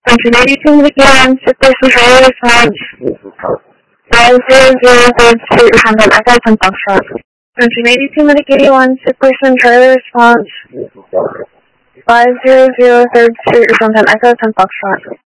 1982 Michigan, 6-person trailer response. 500 Third Street, London, Echo 10 Foxtrot. 1982 Michigan, 6-person trailer response. 500 Third Street, London, Echo 10 Foxtrot.